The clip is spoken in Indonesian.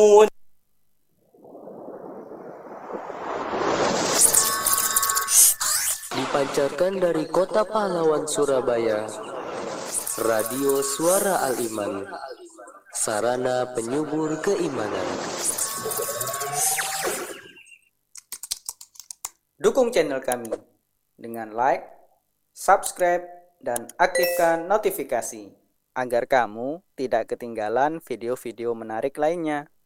Dipancarkan dari kota pahlawan Surabaya, Radio Suara Al-Iman, sarana penyubur keimanan. Dukung channel kami dengan like, subscribe, dan aktifkan notifikasi agar kamu tidak ketinggalan video-video menarik lainnya.